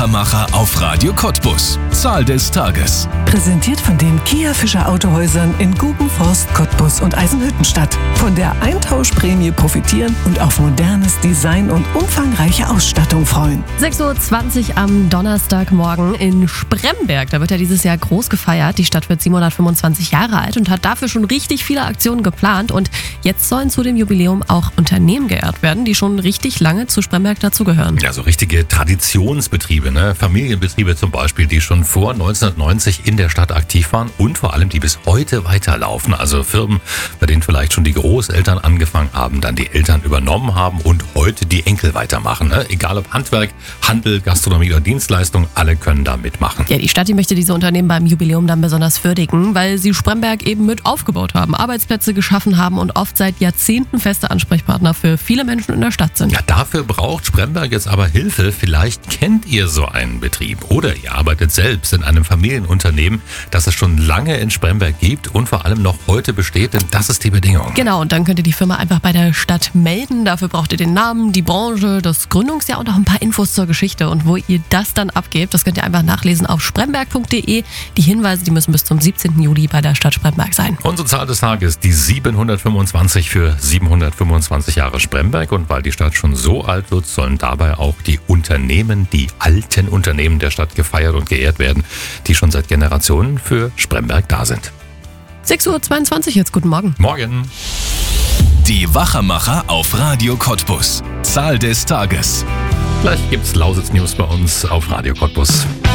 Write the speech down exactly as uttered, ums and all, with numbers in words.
Wachermacher auf Radio Cottbus. Zahl des Tages. Präsentiert von den Kia Fischer Autohäusern in Gubenforst, Cottbus und Eisenhüttenstadt. Von der Eintauschprämie profitieren und auf modernes Design und umfangreiche Ausstattung freuen. sechs Uhr zwanzig am Donnerstagmorgen in Spremberg. Da wird ja dieses Jahr groß gefeiert. Die Stadt wird siebenhundertfünfundzwanzig Jahre alt und hat dafür schon richtig viele Aktionen geplant. Und jetzt sollen zu dem Jubiläum auch Unternehmen geehrt werden, die schon richtig lange zu Spremberg dazugehören. Ja, so richtige Traditionsbetriebe, ne? Familienbetriebe zum Beispiel, die schon vor neunzehnhundertneunzig in der Stadt aktiv waren und vor allem die bis heute weiterlaufen. Also Firmen, bei denen vielleicht schon die Großeltern angefangen haben, dann die Eltern übernommen haben und heute die Enkel weitermachen. Ne? Egal ob Handwerk, Handel, Gastronomie oder Dienstleistung, alle können da mitmachen. Ja, die Stadt, die möchte diese Unternehmen beim Jubiläum dann besonders würdigen, weil sie Spremberg eben mit aufgebaut haben, Arbeitsplätze geschaffen haben und oft seit Jahrzehnten feste Ansprechpartner für viele Menschen in der Stadt sind. Ja, dafür braucht Spremberg jetzt aber Hilfe. Vielleicht kennt ihr so einen Betrieb oder ihr arbeitet selbst in einem Familienunternehmen, das es schon lange in Spremberg gibt und vor allem noch heute besteht, denn das ist die Bedingung. Genau, und dann könnt ihr die Firma einfach bei der Stadt melden. Dafür braucht ihr den Namen, die Branche, das Gründungsjahr und auch ein paar Infos zur Geschichte. Und wo ihr das dann abgebt, das könnt ihr einfach nachlesen auf spremberg punkt de. Die Hinweise, die müssen bis zum siebzehnten Juli bei der Stadt Spremberg sein. Unsere Zahl des Tages, die siebenhundertfünfundzwanzig für siebenhundertfünfundzwanzig Jahre Spremberg. Und weil die Stadt schon so alt wird, sollen dabei auch die Unternehmen, die alten Unternehmen der Stadt gefeiert und geehrt werden, die schon seit Generationen für Spremberg da sind. sechs Uhr zweiundzwanzig jetzt, guten Morgen. Morgen. Die Wachermacher auf Radio Cottbus. Zahl des Tages. Gleich gibt's Lausitz News bei uns auf Radio Cottbus.